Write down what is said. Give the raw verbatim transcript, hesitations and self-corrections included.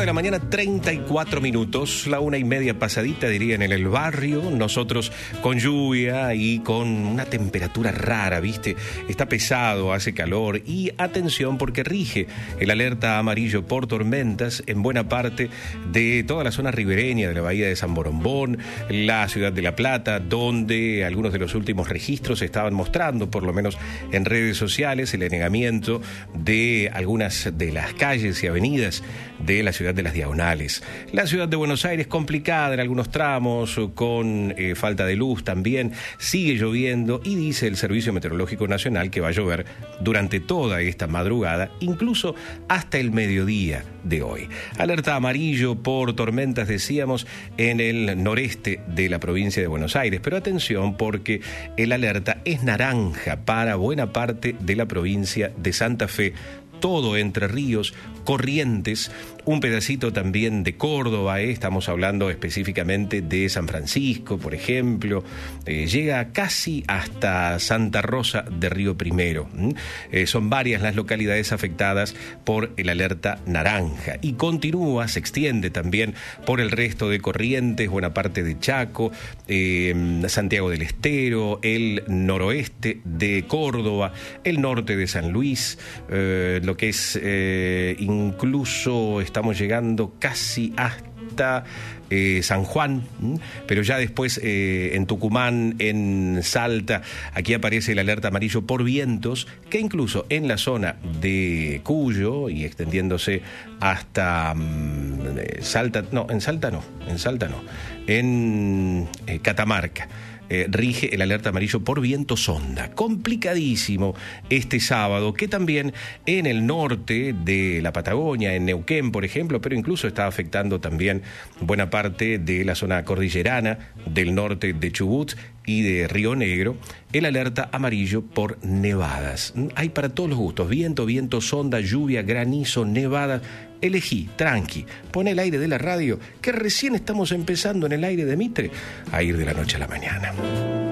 de la mañana, treinta y cuatro minutos, la una y media pasadita, dirían en el barrio. Nosotros con lluvia y con una temperatura rara, ¿viste? Está pesado, hace calor y atención porque rige el alerta amarillo por tormentas en buena parte de toda la zona ribereña de la bahía de San Borombón, la ciudad de La Plata, donde algunos de los últimos registros estaban mostrando, por lo menos en redes sociales, el anegamiento de algunas de las calles y avenidas de la ciudad de Las Diagonales. La ciudad de Buenos Aires complicada en algunos tramos, con eh, falta de luz también, sigue lloviendo y dice el Servicio Meteorológico Nacional que va a llover durante toda esta madrugada, incluso hasta el mediodía de hoy. Alerta amarillo por tormentas, decíamos, en el noreste de la provincia de Buenos Aires, pero atención porque el alerta es naranja para buena parte de la provincia de Santa Fe, todo Entre Ríos, Corrientes, un pedacito también de Córdoba, ¿eh? Estamos hablando específicamente de San Francisco, por ejemplo, eh, llega casi hasta Santa Rosa de Río Primero. ¿Mm? Eh, son varias las localidades afectadas por el alerta naranja y continúa, se extiende también por el resto de Corrientes, buena parte de Chaco, eh, Santiago del Estero, el noroeste de Córdoba, el norte de San Luis, eh, lo que es eh, incluso estamos llegando casi hasta eh, San Juan, ¿m? Pero ya después eh, en Tucumán, en Salta, aquí aparece el alerta amarillo por vientos, que incluso en la zona de Cuyo y extendiéndose hasta mm, Salta, no, en Salta no, en Salta no, en eh, Catamarca. Eh, rige el alerta amarillo por viento sonda. Complicadísimo este sábado, que también en el norte de la Patagonia, en Neuquén, por ejemplo, pero incluso está afectando también buena parte de la zona cordillerana del norte de Chubut y de Río Negro, el alerta amarillo por nevadas. Hay para todos los gustos: viento, viento sonda, lluvia, granizo, nevada. Elegí, tranqui, pon el aire de la radio, que recién estamos empezando en el aire de Mitre a ir de la noche a la mañana.